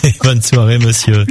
Bonne soirée, monsieur.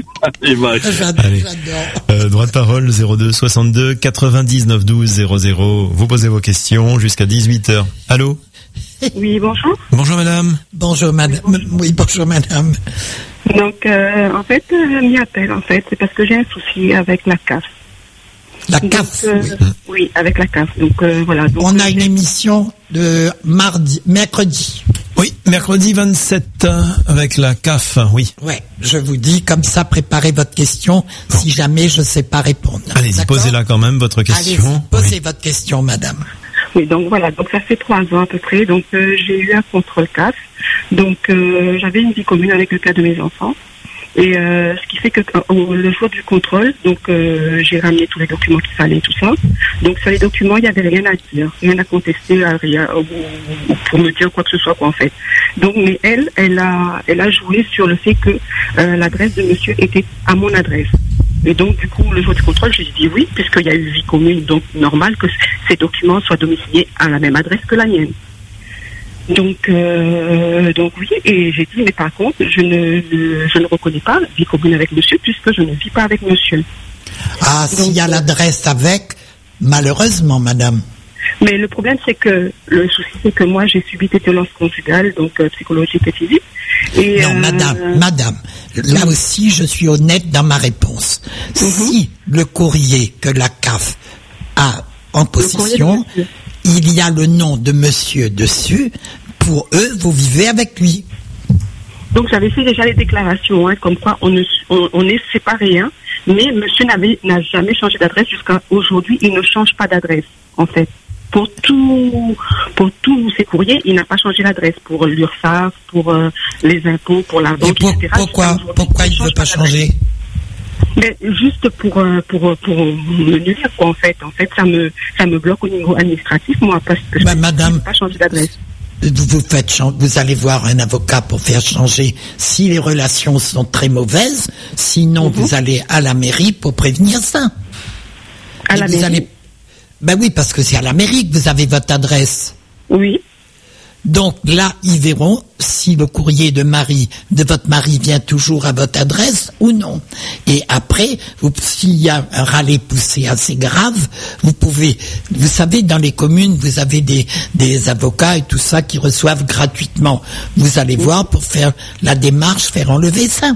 J'adore. Droit de parole 02 62 99 12 00. Vous posez vos questions jusqu'à 18h. Allô? Oui, bonjour. Bonjour madame. Bonjour madame. Oui, bonjour madame. Donc, en fait, je m'y appelle, en fait, c'est parce que j'ai un souci avec la CAF. La CAF, donc, oui, avec la CAF. Donc, voilà. Donc, on a une émission de mercredi. Oui, mercredi 27 avec la CAF, oui. Ouais, je vous dis, comme ça, préparez votre question si jamais je ne sais pas répondre. Allez-y, posez-la quand même, votre question. Allez-y, posez votre question, madame. Oui, donc voilà, donc ça fait 3 ans à peu près, donc j'ai eu un contrôle CAF, donc j'avais une vie commune avec le cas de mes enfants, et ce qui fait que le jour du contrôle, donc j'ai ramené tous les documents qu'il fallait, tout ça, donc sur les documents, il n'y avait rien à dire, rien à contester, rien, ou pour me dire quoi que ce soit, quoi, en fait. Donc, mais elle a joué sur le fait que l'adresse de monsieur était à mon adresse. Et donc, du coup, le jour du contrôle, j'ai dit oui, puisqu'il y a eu vie commune, donc normal que ces documents soient domiciliés à la même adresse que la mienne. Donc oui, et j'ai dit, mais par contre, je ne reconnais pas vie commune avec monsieur, puisque je ne vis pas avec monsieur. Ah, s'il y a l'adresse avec, malheureusement, madame. Mais le problème, c'est que, le souci, c'est que moi, j'ai subi des violences conjugales, donc psychologiques et physiques. Et non, madame, là aussi, je suis honnête dans ma réponse. Si le courrier que la CAF a en possession, il y a le nom de monsieur dessus, pour eux, vous vivez avec lui. Donc, j'avais fait déjà les déclarations, comme quoi on est séparés, mais monsieur n'a jamais changé d'adresse jusqu'à aujourd'hui, il ne change pas d'adresse, en fait. Pour tous ces courriers, il n'a pas changé l'adresse pour l'URSSAF, pour les impôts, pour la banque, etc. Pourquoi il ne veut pas changer? Mais juste pour me nuire, quoi, en fait. En fait, ça me bloque au niveau administratif, moi, parce que je madame, n'ai pas changé d'adresse. Vous allez voir un avocat pour faire changer si les relations sont très mauvaises. Sinon, vous allez à la mairie pour prévenir ça. À la mairie? Ben oui, parce que c'est à la mairie que vous avez votre adresse. Oui. Donc là, ils verront si le courrier de votre mari vient toujours à votre adresse ou non. Et après, s'il y a un râler poussé assez grave, vous savez, dans les communes, vous avez des avocats et tout ça qui reçoivent gratuitement. Vous allez voir pour faire la démarche, faire enlever ça.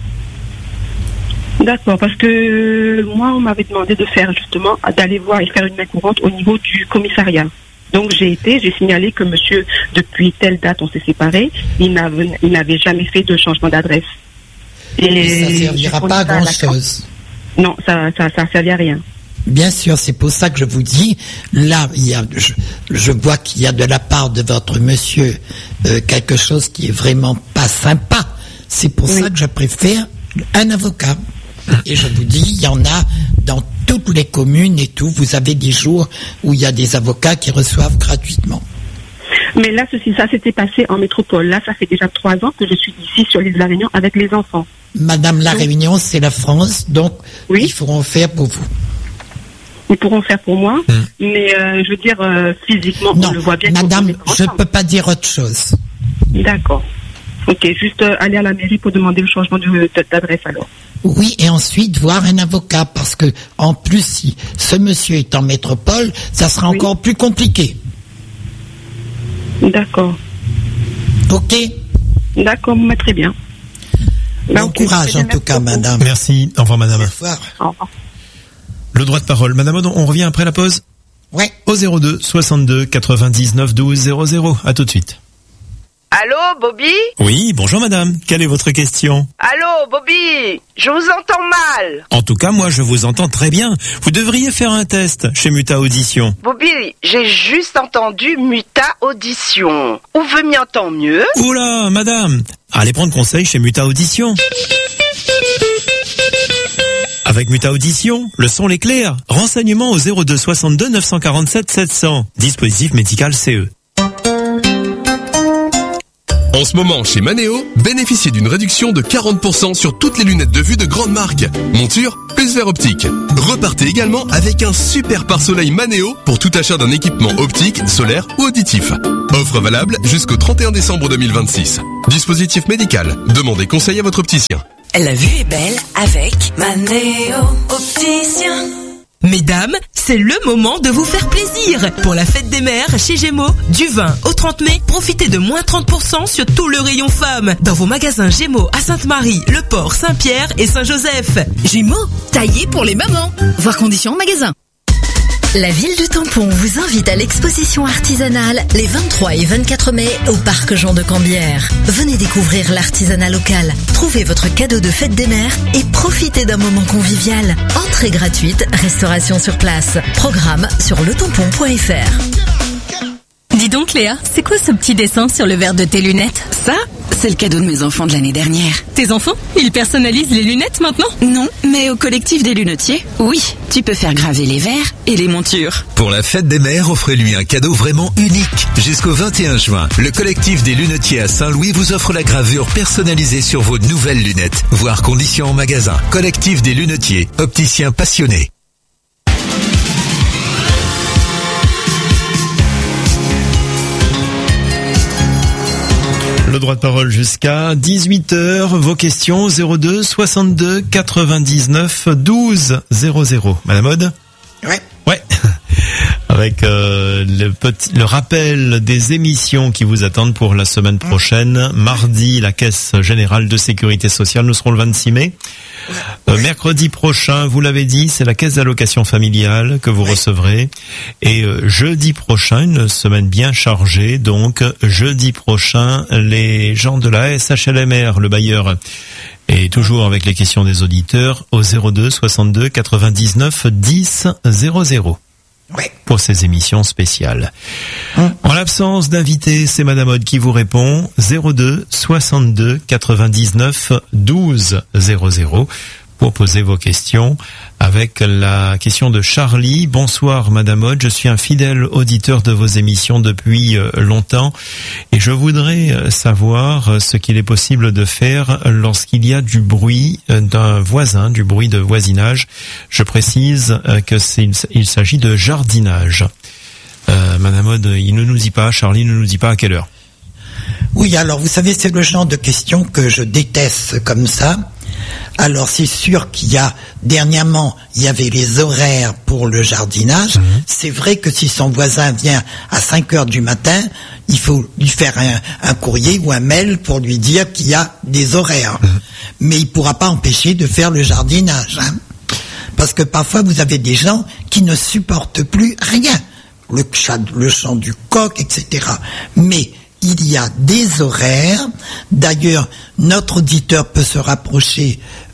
D'accord, parce que moi, on m'avait demandé d'aller voir et faire une main courante au niveau du commissariat. Donc j'ai signalé que monsieur, depuis telle date, on s'est séparés, il n'avait jamais fait de changement d'adresse. Et ça ne servira pas à grand-chose. Non, ça servi à rien. Bien sûr, c'est pour ça que je vous dis, là, je vois qu'il y a de la part de votre monsieur quelque chose qui est vraiment pas sympa. C'est pour ça que je préfère un avocat. Et je vous dis, il y en a dans toutes les communes et tout. Vous avez des jours où il y a des avocats qui reçoivent gratuitement. Mais là, ça s'était passé en métropole. Là, ça fait déjà 3 ans que je suis ici sur l'île de la Réunion avec les enfants. Madame, la Réunion, c'est la France, donc ils feront faire pour vous. Ils pourront faire pour moi, mais je veux dire, physiquement, on le voit bien. Madame, je ne peux pas dire autre chose. D'accord. Ok, juste aller à la mairie pour demander le changement d'adresse alors. Oui, et ensuite voir un avocat, parce que en plus, si ce monsieur est en métropole, ça sera encore plus compliqué. D'accord. Ok. D'accord, très bien. Bon courage en tout cas, madame. Merci. Au revoir, madame. Au revoir. Au revoir. Le droit de parole. Madame Odon, on revient après la pause? Ouais. Au 02 62 99 12 00. À tout de suite. Allô, Bobby? Oui, bonjour madame. Quelle est votre question? Allô, Bobby? Je vous entends mal. En tout cas, moi, je vous entends très bien. Vous devriez faire un test chez Muta Audition. Bobby, j'ai juste entendu Muta Audition. Où veut m'y entendre mieux? Oula, madame. Allez prendre conseil chez Muta Audition. Avec Muta Audition, le son est clair. Renseignements au 02 62 947 700. Dispositif médical CE. En ce moment, chez Manéo, bénéficiez d'une réduction de 40% sur toutes les lunettes de vue de grande marque. Monture, plus verre optique. Repartez également avec un super pare-soleil Manéo pour tout achat d'un équipement optique, solaire ou auditif. Offre valable jusqu'au 31 décembre 2026. Dispositif médical. Demandez conseil à votre opticien. La vue est belle avec Manéo Opticien. Mesdames, c'est le moment de vous faire plaisir. Pour la fête des mères chez Gémeaux, du 20 au 30 mai, profitez de moins 30% sur tout le rayon femmes. Dans vos magasins Gémeaux à Sainte-Marie, Le Port, Saint-Pierre et Saint-Joseph. Gémeaux, taillé pour les mamans. Voir conditions en magasin. La ville de Tampon vous invite à l'exposition artisanale les 23 et 24 mai au parc Jean de Cambière. Venez découvrir l'artisanat local, trouvez votre cadeau de fête des mères et profitez d'un moment convivial. Entrée gratuite, restauration sur place. Programme sur letampon.fr. Dis donc Léa, c'est quoi ce petit dessin sur le verre de tes lunettes? Ça, c'est le cadeau de mes enfants de l'année dernière. Tes enfants, ils personnalisent les lunettes maintenant? Non, mais au collectif des lunetiers, oui, tu peux faire graver les verres et les montures. Pour la fête des mères, offrez-lui un cadeau vraiment unique. Jusqu'au 21 juin, le collectif des lunetiers à Saint-Louis vous offre la gravure personnalisée sur vos nouvelles lunettes. Voir conditions en magasin. Collectif des lunetiers, opticiens passionnés. Le droit de parole jusqu'à 18h. Vos questions 02 62 99 12 00. Madame Aude? Ouais. Avec le rappel des émissions qui vous attendent pour la semaine prochaine. Mardi, la Caisse Générale de Sécurité Sociale. Nous serons le 26 mai. Mercredi prochain, vous l'avez dit, c'est la Caisse d'allocation familiale que vous recevrez. Et jeudi prochain, une semaine bien chargée. Donc, jeudi prochain, les gens de la SHLMR, le bailleur, et toujours avec les questions des auditeurs, au 02 62 99 10 00. Pour ces émissions spéciales. En l'absence d'invité, c'est Madame Aude qui vous répond. 02 62 99 12 00 pour poser vos questions. Avec la question de Charlie. Bonsoir Madame Aude, je suis un fidèle auditeur de vos émissions depuis longtemps et je voudrais savoir ce qu'il est possible de faire lorsqu'il y a du bruit d'un voisin, du bruit de voisinage. Je précise il s'agit de jardinage. Madame Aude, il ne nous dit pas, Charlie ne nous dit pas à quelle heure. Oui, alors vous savez, c'est le genre de question que je déteste comme ça. Alors c'est sûr dernièrement, il y avait les horaires pour le jardinage. C'est vrai que si son voisin vient à 5 heures du matin, il faut lui faire un courrier ou un mail pour lui dire qu'il y a des horaires. Mais il pourra pas empêcher de faire le jardinage. Parce que parfois vous avez des gens qui ne supportent plus rien. Le chant du coq, etc. Mais il y a des horaires. D'ailleurs, notre auditeur peut se rapprocher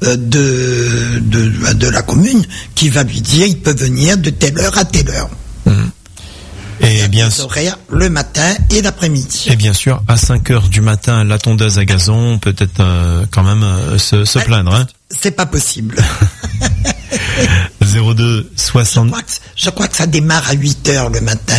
de la commune qui va lui dire il peut venir de telle heure à telle heure. Et bien des horaires le matin et l'après-midi. Et bien sûr, à 5 heures du matin, la tondeuse à gazon peut-être quand même se plaindre. Hein. C'est pas possible. 02 60. Je crois que ça démarre à 8 heures le matin.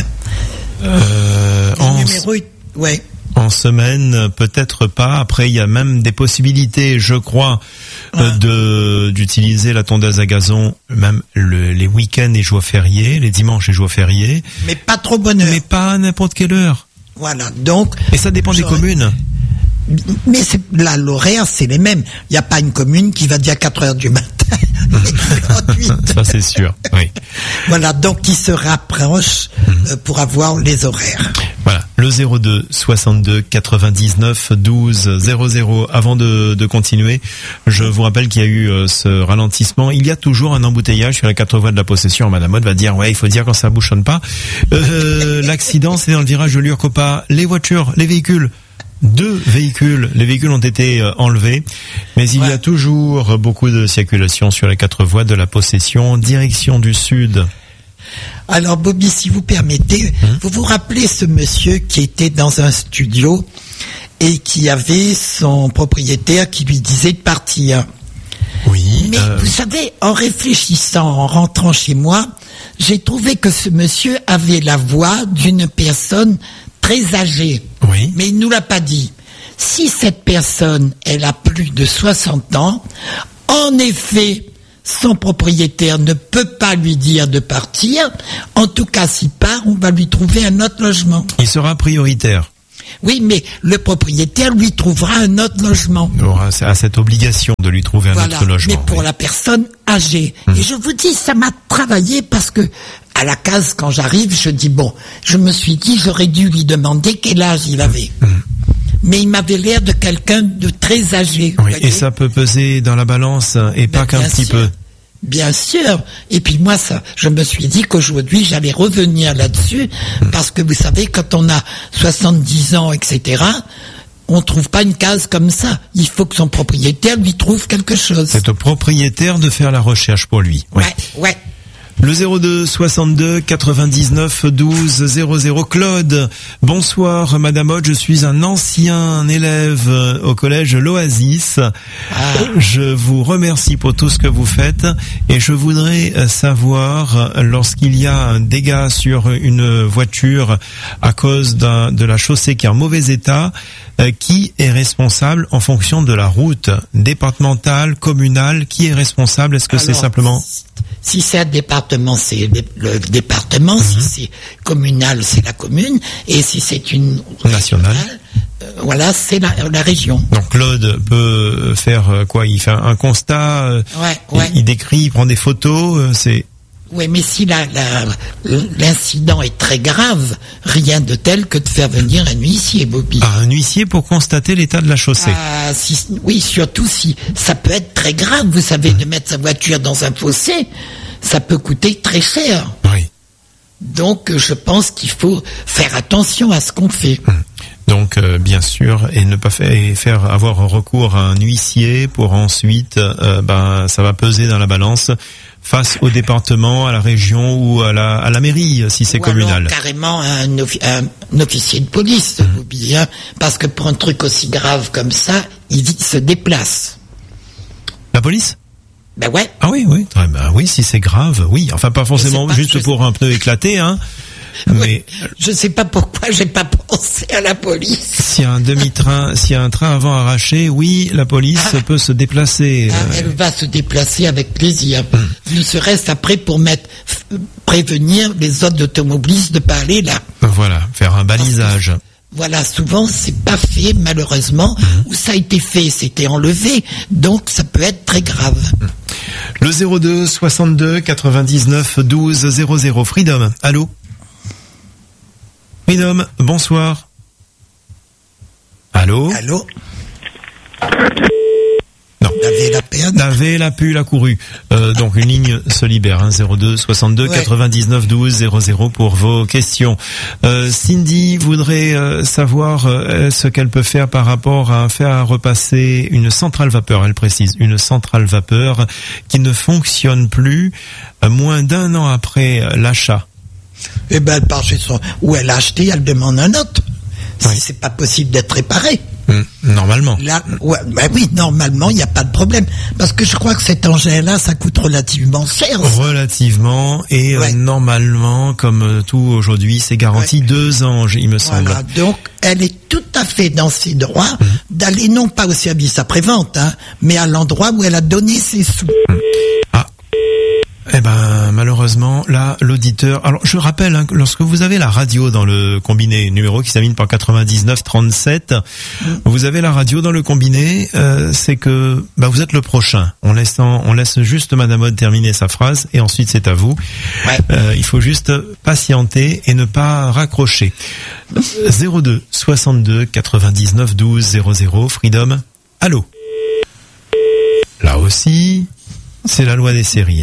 En semaine, peut-être pas. Après, il y a même des possibilités, je crois, d'utiliser la tondeuse à gazon, même les week-ends et jours fériés, les dimanches et jours fériés. Mais pas trop bonne heure. Mais pas à n'importe quelle heure. Voilà, donc. Et ça dépend des communes. Mais là, l'horaire, c'est les mêmes. Il n'y a pas une commune qui va dire à 4 heures du matin. Ça, c'est sûr, oui. Voilà, donc il se rapproche pour avoir les horaires. Voilà, le 02 62 99 12 00. Avant de continuer, je vous rappelle qu'il y a eu ce ralentissement. Il y a toujours un embouteillage sur la 4 voies de la Possession. Madame Aude va dire, il faut dire quand ça bouchonne pas. L'accident, c'est dans le virage de Lurcopa. Les voitures, les véhicules. 2 véhicules, les véhicules ont été enlevés, mais il y a toujours beaucoup de circulation sur les 4 voies de la Possession en direction du sud. Alors Bobby, si vous permettez, vous vous rappelez ce monsieur qui était dans un studio et qui avait son propriétaire qui lui disait de partir. Oui. Mais vous savez, en réfléchissant, en rentrant chez moi, j'ai trouvé que ce monsieur avait la voix d'une personne très âgée. Oui. Mais il nous l'a pas dit. Si cette personne, elle a plus de 60 ans, en effet, son propriétaire ne peut pas lui dire de partir. En tout cas, s'il part, on va lui trouver un autre logement. Il sera prioritaire. Oui, mais le propriétaire lui trouvera un autre logement. Il aura cette obligation de lui trouver un autre logement. Mais pour la personne âgée. Et je vous dis, ça m'a travaillé parce que à la case, quand j'arrive, je me suis dit, j'aurais dû lui demander quel âge il avait. Mais il m'avait l'air de quelqu'un de très âgé. Oui, et ça peut peser dans la balance et pas qu'un petit peu. Bien sûr. Et puis moi, je me suis dit qu'aujourd'hui, j'allais revenir là-dessus, parce que vous savez, quand on a 70 ans, etc., on trouve pas une case comme ça. Il faut que son propriétaire lui trouve quelque chose. C'est au propriétaire de faire la recherche pour lui. Oui. Ouais. Le 02 62 99 12 00. Claude, bonsoir Madame Haute, je suis un ancien élève au collège L'Oasis. Je vous remercie pour tout ce que vous faites et je voudrais savoir, lorsqu'il y a un dégât sur une voiture à cause de la chaussée qui est en mauvais état, qui est responsable en fonction de la route départementale, communale, qui est responsable? Est-ce que c'est simplement... Si c'est un département, c'est le département. Si c'est communal, c'est la commune. Et si c'est une nationale, voilà, c'est la région. Donc Claude peut faire quoi? Il fait un constat, il décrit, il prend des photos, c'est... Oui, mais si l'incident est très grave, rien de tel que de faire venir un huissier, Bobby. Un huissier pour constater l'état de la chaussée. Oui, surtout si ça peut être très grave. Vous savez, de mettre sa voiture dans un fossé, ça peut coûter très cher. Oui. Donc, je pense qu'il faut faire attention à ce qu'on fait. Donc, bien sûr, et ne pas avoir recours à un huissier pour ensuite, ça va peser dans la balance face au département, à la région ou à la mairie, si c'est communal. Alors, carrément un officier de police, vous oubliez, parce que pour un truc aussi grave comme ça, il se déplace. La police? Ben ouais. Ah oui. Oui, si c'est grave, oui. Enfin, pas forcément juste pour un pneu éclaté, hein. Mais je sais pas pourquoi j'ai pas pensé à la police. S'il y a un demi-train, s'il y a un train avant arraché, oui, la police peut se déplacer. Elle va se déplacer avec plaisir. Ne serait-ce après pour prévenir les autres automobilistes de pas aller là. Voilà, faire un balisage. Voilà, souvent c'est pas fait malheureusement, ou ça a été fait, c'était enlevé, donc ça peut être très grave. Le 02 62 99 12 00. Freedom, allô? Freedom, bonsoir. Allô? Non. N'avait la pu la couru. Donc une ligne se libère, 02 62 99 12 00 pour vos questions. Cindy voudrait savoir ce qu'elle peut faire par rapport à faire repasser une centrale vapeur, elle précise, une centrale vapeur qui ne fonctionne plus moins d'un an après l'achat. Eh ben, elle part chez où elle a acheté, elle demande un autre. Si c'est pas possible d'être réparé. Normalement. Là, oui, normalement, il n'y a pas de problème. Parce que je crois que cet engin-là, ça coûte relativement cher. Relativement, et normalement, comme tout aujourd'hui, c'est garanti 2 ans, il me semble. Voilà, donc elle est tout à fait dans ses droits d'aller non pas au service après-vente, mais à l'endroit où elle a donné ses sous. Eh ben, malheureusement, là, l'auditeur... Alors, je rappelle, lorsque vous avez la radio dans le combiné, numéro qui s'amène par 99 37, vous avez la radio dans le combiné, c'est que vous êtes le prochain. On laisse juste Madame Aude terminer sa phrase, et ensuite c'est à vous. Il faut juste patienter et ne pas raccrocher. 02 62 99 12 00, Freedom, allô? Là aussi... C'est la loi des séries,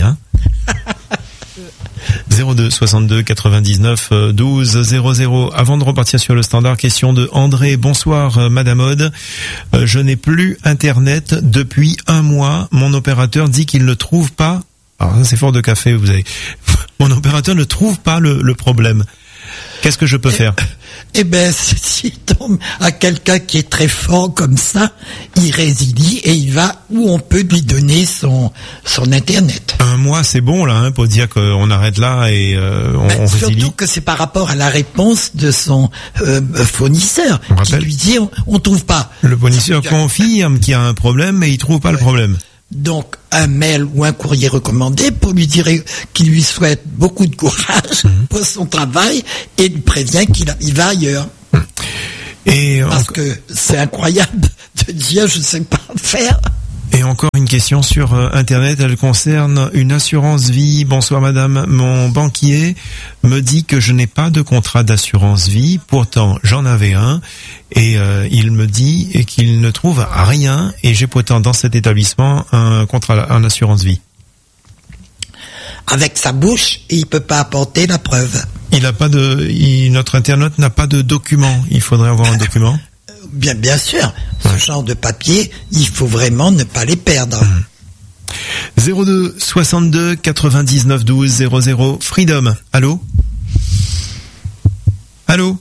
02 62 99 12 00. Avant de repartir sur le standard, question de André. Bonsoir Madame Aude. Je n'ai plus internet depuis 1 mois. Mon opérateur dit qu'il ne trouve pas. Alors ça c'est fort de café, vous avez. Mon opérateur ne trouve pas le problème. Qu'est-ce que je peux faire? Eh ben, s'il tombe à quelqu'un qui est très fort comme ça, il résilie et il va où on peut lui donner son internet. 1 mois, c'est bon là, pour dire qu'on arrête là et on résilie. Surtout que c'est par rapport à la réponse de son fournisseur qui lui dit on trouve pas. Le fournisseur confirme qu'il y a un problème, mais il trouve pas le problème. donc un mail ou un courrier recommandé pour lui dire qu'il lui souhaite beaucoup de courage pour son travail et lui prévient qu'il va ailleurs. Parce que c'est incroyable de dire je sais pas faire. Et encore une question sur Internet, elle concerne une assurance vie. Bonsoir madame, mon banquier me dit que je n'ai pas de contrat d'assurance vie, pourtant j'en avais un, et il me dit qu'il ne trouve rien, et j'ai pourtant dans cet établissement un contrat en assurance vie. Avec sa bouche, il peut pas apporter la preuve. Notre internaute n'a pas de document, il faudrait avoir un document. Bien sûr, ce genre de papier, il faut vraiment ne pas les perdre. 02 62 99 12 00 Freedom. Allô? Allô?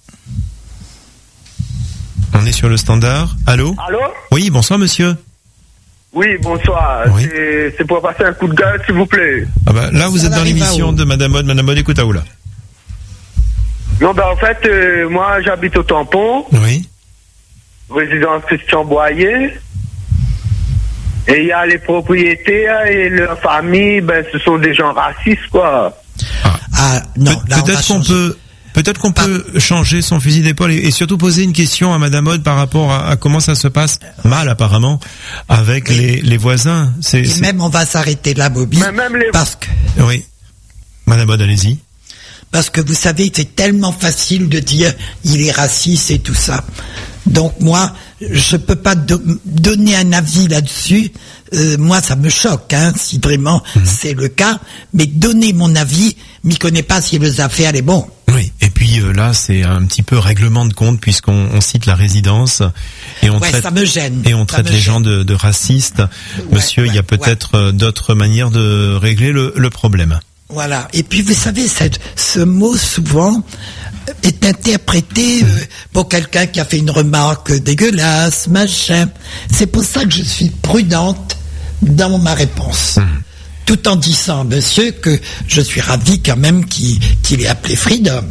On est sur le standard. Allô? Allô? Oui, bonsoir monsieur. Oui, bonsoir. Oui. C'est pour passer un coup de gueule, s'il vous plaît. Ah bah, là, vous êtes dans l'émission de Madame Mode. Madame Mode, écoute à où là? Non, en fait, moi, j'habite au Tampon. Oui. Résidence Christian Boyer. Et il y a les propriétaires et leur famille, ce sont des gens racistes, quoi. Non, peut-être qu'on peut changer son fusil d'épaule et surtout poser une question à Madame Mode par rapport à comment ça se passe mal apparemment avec les voisins. Même on va s'arrêter là, Bobby. Parce que. Oui. Madame Mode, allez-y. Parce que vous savez, c'est tellement facile de dire il est raciste et tout ça. Donc moi, je peux pas donner un avis là-dessus. Moi, ça me choque, si vraiment c'est le cas. Mais donner mon avis, m'y connais pas si les affaires est bon. Oui. Et puis là, c'est un petit peu règlement de compte puisqu'on cite la résidence et on traite. Ça me gêne. Et on traite les gens de racistes. Monsieur, il y a peut-être d'autres manières de régler le problème. Voilà. Et puis vous savez, ce mot souvent est interprété pour quelqu'un qui a fait une remarque dégueulasse, machin. C'est pour ça que je suis prudente dans ma réponse. Tout en disant, monsieur, que je suis ravi quand même qu'il ait appelé Freedom.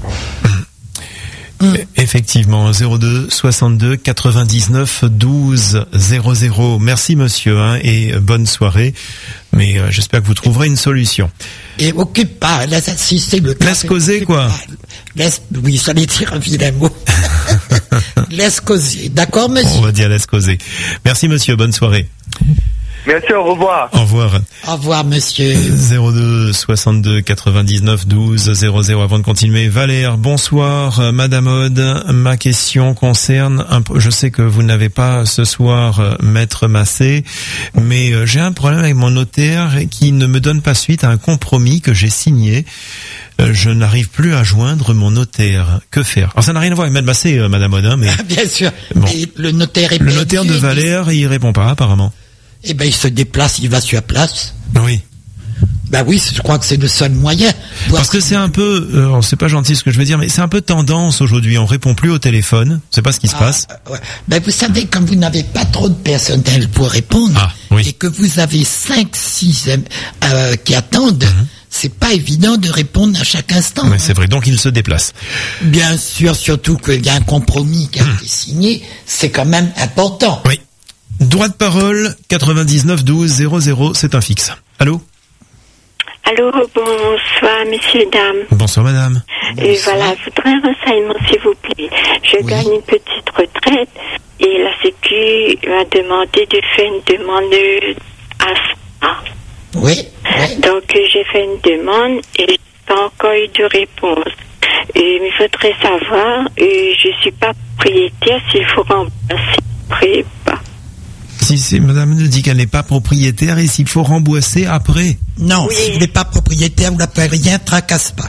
Effectivement, 02 62 99 12 00. Merci monsieur et bonne soirée. Mais j'espère que vous trouverez une solution. Et occupe pas, laisse assister le cas. Laisse causer quoi. Oui, j'allais dire un vilain mot. Laisse causer, d'accord monsieur? On va dire laisse causer. Merci monsieur, bonne soirée. Merci, au revoir. Au revoir. Au revoir, monsieur. 02 62 99 12 00. Avant de continuer, Valère, bonsoir. Madame Aude, ma question concerne je sais que vous n'avez pas ce soir Maître Massé, mais j'ai un problème avec mon notaire qui ne me donne pas suite à un compromis que j'ai signé. Je n'arrive plus à joindre mon notaire. Que faire? Alors ça n'a rien à voir avec Maître Massé, Madame Aude, mais... Bien sûr. Bon. Et le notaire est Le notaire de Valère, il répond pas, apparemment. Eh ben, il se déplace, il va sur place. Oui. Ben oui, je crois que c'est le seul moyen. Parce que c'est un peu, c'est pas gentil ce que je veux dire, mais c'est un peu tendance aujourd'hui. On répond plus au téléphone. C'est pas ce qui se passe. Ouais. Ben vous savez, quand vous n'avez pas trop de personnel pour répondre, et que vous avez 5-6 qui attendent, c'est pas évident de répondre à chaque instant. Mais c'est vrai, donc il se déplace. Bien sûr, surtout qu'il y a un compromis qui a été signé, c'est quand même important. Oui. Droit de parole, 99 12 00, c'est un fixe. Allô? Allô, bonsoir, messieurs, dames. Bonsoir, madame. Et voilà, je voudrais un renseignement, s'il vous plaît. Je gagne une petite retraite et la Sécu m'a demandé de faire une demande à ça. Oui. Donc, j'ai fait une demande et je n'ai pas encore eu de réponse. Et il faudrait savoir, je ne suis pas propriétaire, s'il faut rembourser après ou pas. Si madame nous dit qu'elle n'est pas propriétaire et s'il faut rembourser après. Non, si vous n'êtes pas propriétaire, vous n'avez rien, tracasse pas.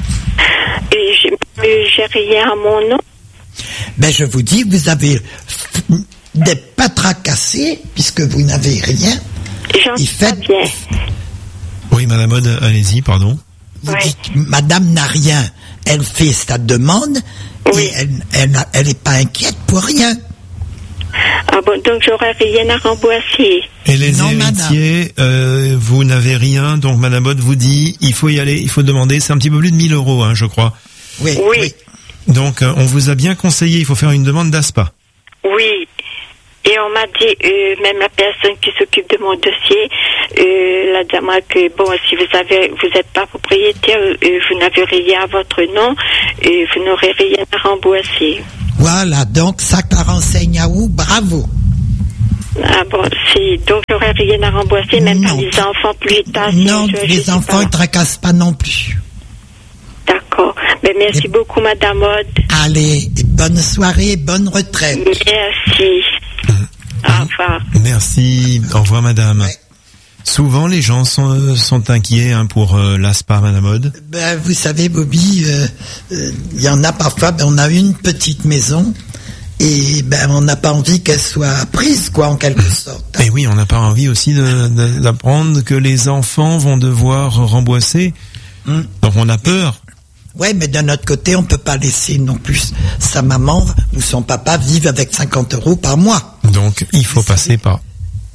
Et j'ai rien à mon nom. Ben, je vous dis, vous avez d'être pas tracassé, puisque vous n'avez rien. J'en sais pas bien. Oui, madame Aude, allez-y, pardon. Vous dites, madame n'a rien. Elle fait sa demande, et elle n'est pas inquiète pour rien. Ah bon, donc j'aurais rien à rembourser. Et les héritiers, vous n'avez rien, donc madame Aude vous dit, il faut y aller, il faut demander, c'est un petit peu plus de 1000 €, je crois. Oui. Donc, on vous a bien conseillé, il faut faire une demande d'ASPA. Oui. Et Et on m'a dit, même la personne qui s'occupe de mon dossier, la dame que bon, si vous n'êtes pas propriétaire, vous n'avez rien à votre nom, vous n'aurez rien à rembourser. Voilà, donc ça te renseigne à où? Bravo. Ah bon, donc j'aurais rien à rembourser, même pas les enfants plus tard. Non, les enfants ne tracassent pas non plus. D'accord. Mais merci beaucoup, Madame Aude. Allez, bonne soirée, bonne retraite. Merci. Au revoir. Merci. Au revoir, madame. Ouais. Souvent, les gens sont inquiets pour l'ASPA, Madame Aude. Vous savez, Bobby, il y en a parfois, on a une petite maison et on n'a pas envie qu'elle soit prise, quoi, en quelque sorte. Et oui, on n'a pas envie aussi d'apprendre que les enfants vont devoir rembourser. Donc on a peur. Ouais, mais d'un autre côté, on peut pas laisser non plus sa maman ou son papa vivre avec 50 € par mois. Donc il faut passer par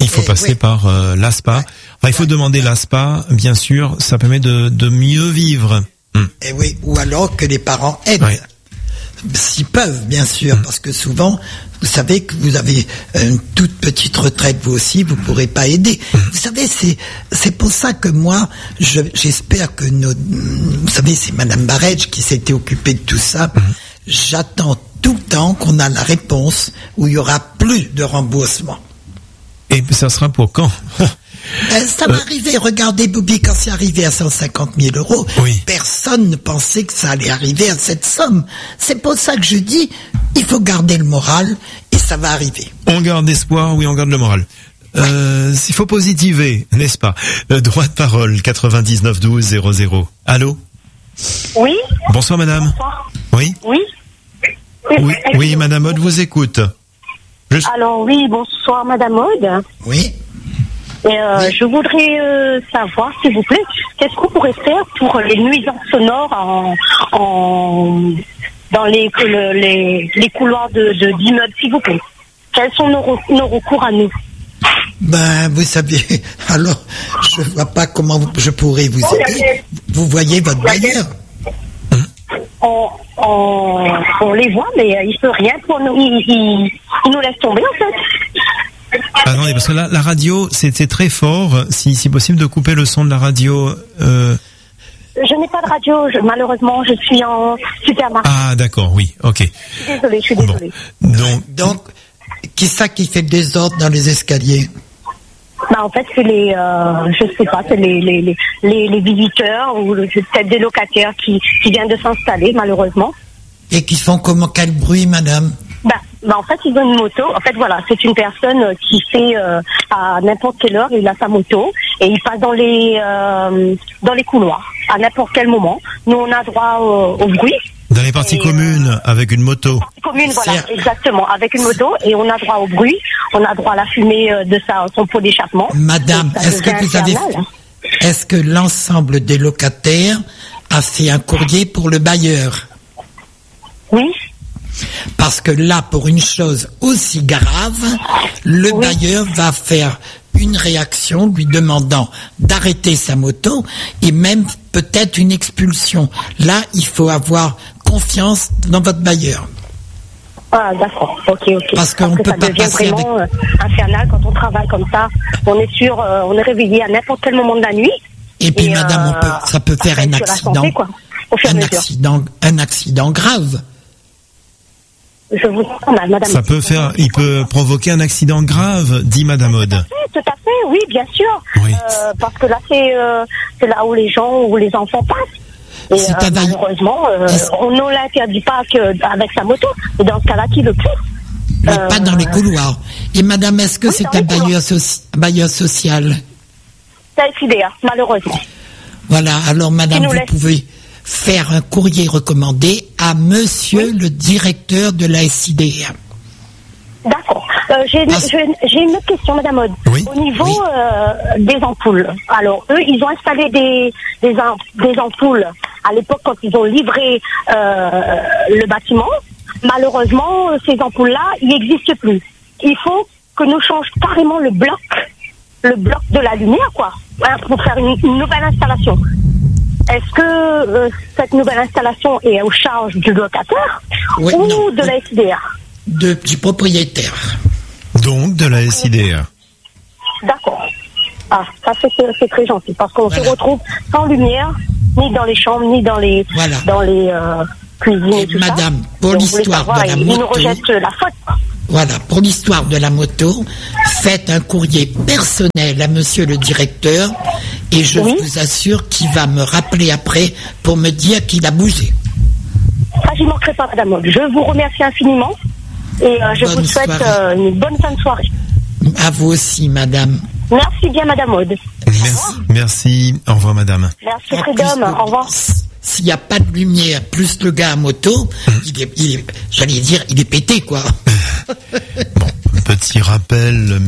l'ASPA. Enfin, il faut demander l'ASPA, bien sûr, ça permet de mieux vivre. Et oui, ou alors que les parents aident. Ouais. S'ils peuvent, bien sûr, parce que souvent, vous savez que vous avez une toute petite retraite, vous aussi, vous pourrez pas aider. Vous savez, c'est pour ça que moi, j'espère que vous savez, c'est Madame Barège qui s'était occupée de tout ça. J'attends tout le temps qu'on a la réponse où il y aura plus de remboursement. Et ça sera pour quand? Ça va arriver. Regardez, Bobby, quand c'est arrivé à 150 000 €, personne ne pensait que ça allait arriver à cette somme. C'est pour ça que je dis, il faut garder le moral et ça va arriver. On garde espoir, oui, on garde le moral. S'il faut positiver, n'est-ce pas? Droit de parole, 99 12 00. Allô? Oui. Bonsoir, madame. Bonsoir. Oui. Oui, Madame Aude vous écoute. Alors oui, bonsoir, Madame Aude. Oui. Je voudrais savoir, s'il vous plaît, qu'est-ce qu'on pourrait faire pour les nuisances sonores dans les couloirs d'immeubles, s'il vous plaît. Quels sont nos recours à nous? Vous savez, alors, je vois pas comment je pourrais vous aider. Vous voyez votre bailleur? On les voit, mais il ne peut rien pour nous. Il nous laisse tomber, en fait. Attendez, parce que la radio, c'était très fort. Si possible de couper le son de la radio. Je n'ai pas de radio, malheureusement, je suis en supermarché. Ah, d'accord, oui, ok. Je suis désolée. Donc, qui ça qui fait le désordre dans les escaliers? En fait, c'est je sais pas, c'est les visiteurs ou peut-être des locataires qui viennent de s'installer, malheureusement. Et qui font quel bruit, madame? En fait, ils ont une moto. En fait, voilà, c'est une personne qui fait à n'importe quelle heure, il a sa moto et il passe dans les couloirs à n'importe quel moment. Nous, on a droit au bruit. Dans les parties communes, avec une moto. Commune, voilà, exactement, avec une moto, et on a droit au bruit, on a droit à la fumée de son pot d'échappement. Madame, est-ce que l'ensemble des locataires a fait un courrier pour le bailleur? Oui. Parce que là, pour une chose aussi grave, le bailleur va faire une réaction lui demandant d'arrêter sa moto et même peut-être une expulsion. Là, il faut avoir confiance dans votre bailleur. Ah, d'accord. Ok. Parce qu'on peut pas passer vraiment infernal quand on travaille comme ça. On est sûr, on est réveillé à n'importe quel moment de la nuit. Et puis, madame, ça peut faire un accident. Un accident grave. Je vous entends mal, madame. Il peut provoquer un accident grave, dit Madame Aude. Tout à fait, oui, bien sûr. Oui. Parce que là, c'est là où les gens, où les enfants passent. Et malheureusement, on ne l'interdit pas avec sa moto. Et dans ce cas-là, qui le fait? Mais pas dans les couloirs. Et madame, est-ce que c'est un bailleur social? C'est SIDA, malheureusement. Voilà, alors madame, vous pouvez faire un courrier recommandé à monsieur le directeur de la SIDA. D'accord. J'ai une autre question, Madame Aude. Oui. Au niveau des ampoules, alors eux, ils ont installé des ampoules à l'époque quand ils ont livré le bâtiment. Malheureusement, ces ampoules-là, ils n'existent plus. Il faut que nous changions carrément le bloc de la lumière, quoi, pour faire une nouvelle installation. Est-ce que cette nouvelle installation est aux charges du locataire ou de la SDR? Du propriétaire. Donc de la SIDR. D'accord. Ah, ça c'est très gentil parce qu'on se retrouve sans lumière, ni dans les chambres, ni dans les cuisines et tout Madame, ça. pour l'histoire de la moto, ils nous rejettent la faute. Voilà, pour l'histoire de la moto, faites un courrier personnel à monsieur le directeur et je vous assure qu'il va me rappeler après pour me dire qu'il a bougé. Ça, j'y manquerai pas, madame Maud. Je vous remercie infiniment et je vous souhaite une bonne fin de soirée. À vous aussi, madame. Merci bien, madame Maud. Merci. Au revoir, madame. Merci, Freedom. Au revoir. S'il n'y a pas de lumière, plus le gars à moto, j'allais dire, il est pété, quoi. Bon, petit rappel,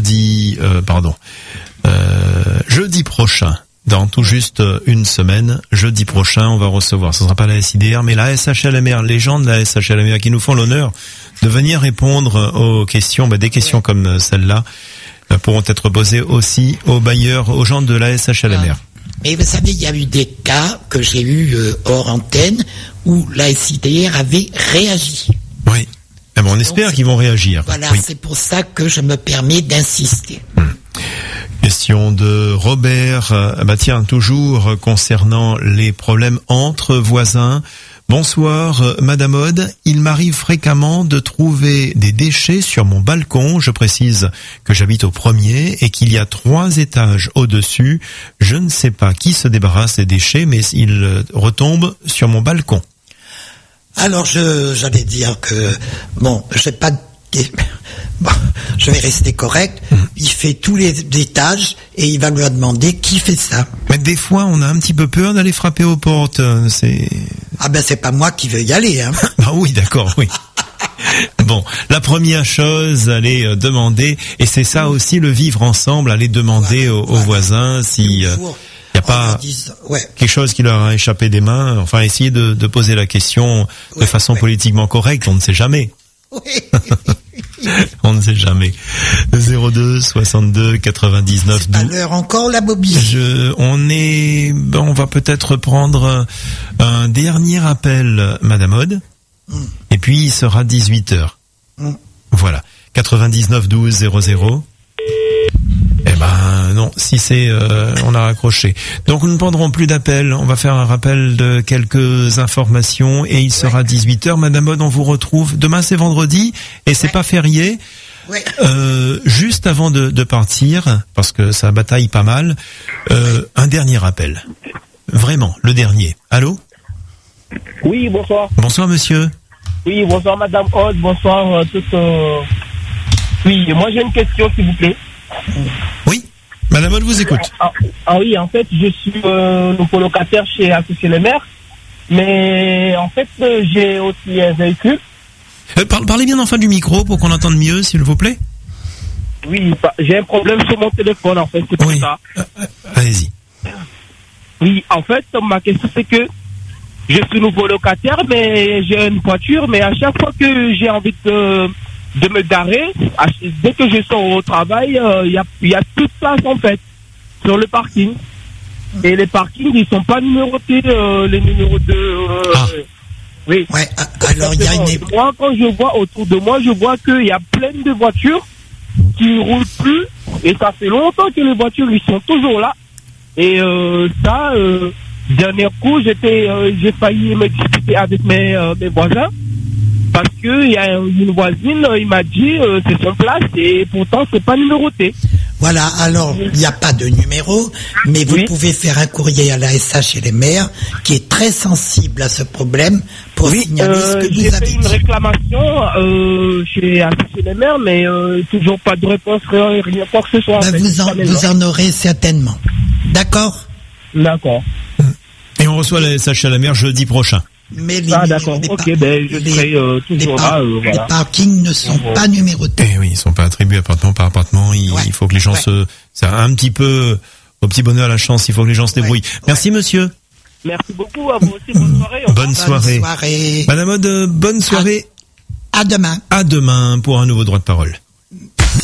jeudi prochain, dans tout juste une semaine, jeudi prochain, on va recevoir, ce sera pas la SIDR, mais la SHLMR, les gens de la SHLMR qui nous font l'honneur de venir répondre aux questions, des questions comme celle-là, pourront être posées aussi aux bailleurs, aux gens de la SHLMR. Mais vous savez, il y a eu des cas que j'ai eu hors antenne où la SIDR avait réagi. Oui. Eh ben, on espère qu'ils vont réagir. Voilà, c'est pour ça que je me permets d'insister. Question de Robert. Tiens, toujours concernant les problèmes entre voisins. Bonsoir, Madame Aude. Il m'arrive fréquemment de trouver des déchets sur mon balcon. Je précise que j'habite au premier et qu'il y a 3 étages au-dessus. Je ne sais pas qui se débarrasse des déchets, mais ils retombent sur mon balcon. Alors, j'allais dire que, je vais rester correct. Il fait tous les étages et il va lui demander qui fait ça. Mais des fois, on a un petit peu peur d'aller frapper aux portes. C'est pas moi qui veux y aller, hein. Oui, d'accord, oui. Bon, la première chose, aller demander, et c'est ça aussi le vivre ensemble, aller demander aux voisins si y a pas quelque chose qui leur a échappé des mains. Enfin, essayer de poser la question de façon politiquement correcte. On ne sait jamais. On ne sait jamais. 02 62 99 C'est pas l'heure encore, la bobine. On va peut-être prendre un dernier appel, Madame Aude. Et puis il sera 18h. Voilà. 99 12 00. Non, si c'est on a raccroché. Donc nous ne prendrons plus d'appels, on va faire un rappel de quelques informations et il sera 18h. Madame Aude, on vous retrouve demain, c'est vendredi et c'est pas férié. Juste avant de partir, parce que ça bataille pas mal, un dernier appel. Vraiment, le dernier. Allô? Oui, bonsoir. Bonsoir monsieur. Oui, bonsoir Madame Aude, bonsoir toutes. Oui, moi j'ai une question s'il vous plaît. Oui, Madame Aude vous écoute. Oui, en fait, je suis colocataire chez Associé les maires, mais en fait, j'ai aussi un véhicule. Parlez bien enfin du micro pour qu'on entende mieux, s'il vous plaît. Oui, j'ai un problème sur mon téléphone, en fait, c'est pour ça. Allez-y. Oui, en fait, ma question c'est que je suis nouveau locataire, mais j'ai une voiture, mais à chaque fois que j'ai envie de me garer, dès que je sors au travail, il y a toute place en fait sur le parking. Et les parkings, ils sont pas numérotés, les numéros de. Oui. Ouais. Alors il y a Moi, quand je vois autour de moi, je vois qu'il y a plein de voitures qui roulent plus, et ça fait longtemps que les voitures ils sont toujours là. Et dernier coup, j'ai failli me disputer avec mes voisins. Parce que il y a une voisine, il m'a dit c'est son place et pourtant c'est pas numéroté. Voilà, alors il n'y a pas de numéro, mais vous pouvez faire un courrier à la SH et les maires qui est très sensible à ce problème pour signaler ce que vous avez dit. J'ai fait une réclamation chez Associé les maires, mais toujours pas de réponse, rien quoi que ce soit. Vous en aurez certainement. D'accord? D'accord. Et on reçoit la SH à la maire jeudi prochain. Mais d'accord, je serai toujours là. Les parkings ne sont pas numérotés. Eh oui, ils sont pas attribués appartement par appartement. Il faut que les gens c'est un petit peu au petit bonheur la chance. Il faut que les gens se débrouillent. Merci monsieur. Merci beaucoup. À vous aussi. Bonne soirée. Bonne soirée. Madame Aude, bonne soirée. À demain. À demain pour un nouveau droit de parole.